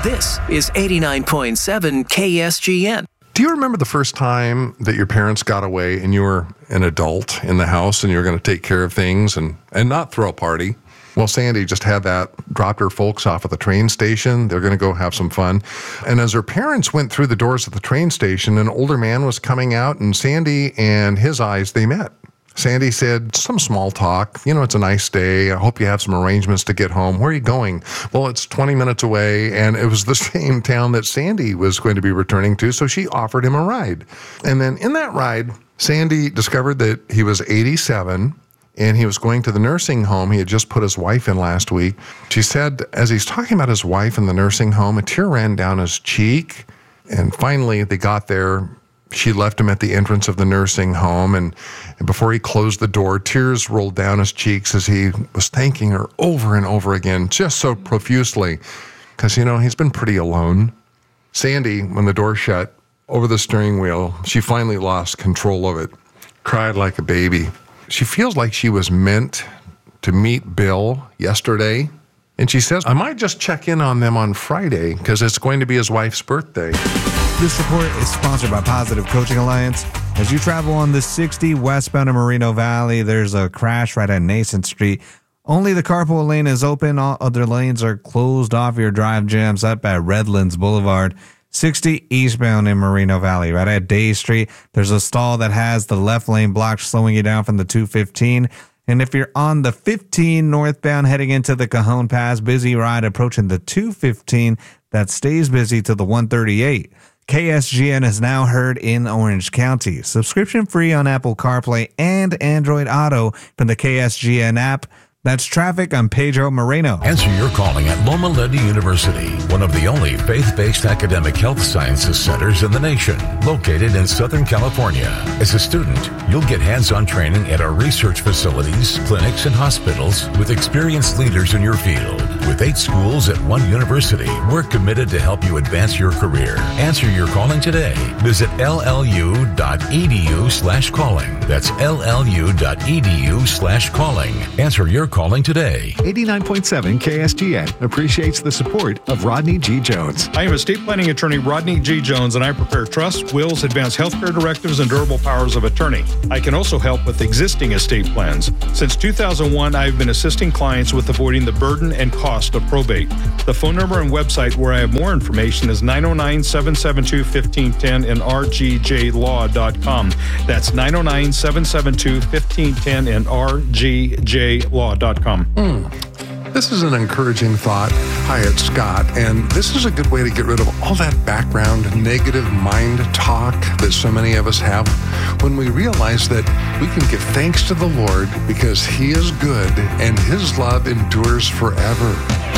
This is 89.7 KSGN. Do you remember the first time that your parents got away and you were an adult in the house and you were going to take care of things and not throw a party? Well, Sandy just had that, dropped her folks off at the train station. They're going to go have some fun. And as her parents went through the doors of the train station, an older man was coming out, and Sandy and his eyes, they met. Sandy said, some small talk. It's a nice day. I hope you have some arrangements to get home. Where are you going? Well, it's 20 minutes away, and it was the same town that Sandy was going to be returning to, so she offered him a ride. And then in that ride, Sandy discovered that he was 87, and he was going to the nursing home. He had just put his wife in last week. She said, as he's talking about his wife in the nursing home, a tear ran down his cheek, and finally they got there. She left him at the entrance of the nursing home, and before he closed the door, tears rolled down his cheeks as he was thanking her over and over again, just so profusely, because, he's been pretty alone. Sandy, when the door shut, over the steering wheel, she finally lost control of it, cried like a baby. She feels like she was meant to meet Bill yesterday, and she says, I might just check in on them on Friday, because it's going to be his wife's birthday. This report is sponsored by Positive Coaching Alliance. As you travel on the 60 westbound in Moreno Valley, there's a crash right at Nason Street. Only the carpool lane is open. All other lanes are closed off. Your drive jams up at Redlands Boulevard. 60 eastbound in Moreno Valley, right at Day Street. There's a stall that has the left lane blocked, slowing you down from the 215. And if you're on the 15 northbound heading into the Cajon Pass, busy ride approaching the 215 that stays busy to the 138. KSGN is now heard in Orange County. Subscription free on Apple CarPlay and Android Auto from the KSGN app. That's traffic on Pedro Moreno. Answer your calling at Loma Linda University, one of the only faith-based academic health sciences centers in the nation, located in Southern California. As a student, you'll get hands-on training at our research facilities, clinics, and hospitals with experienced leaders in your field. With 8 schools at one university, we're committed to help you advance your career. Answer your calling today. Visit llu.edu/calling. That's llu.edu/calling. Answer your calling today. 89.7 KSGN appreciates the support of Rodney G. Jones. I am estate planning attorney Rodney G. Jones, and I prepare trusts, wills, advanced healthcare directives, and durable powers of attorney. I can also help with existing estate plans. Since 2001, I've been assisting clients with avoiding the burden and cost of probate. The phone number and website where I have more information is 909-772-1510 and rgjlaw.com. That's 909-772-1510 and rgjlaw.com. This is an encouraging thought. Hi, it's Scott, and this is a good way to get rid of all that background negative mind talk that so many of us have when we realize that we can give thanks to the Lord because He is good and His love endures forever.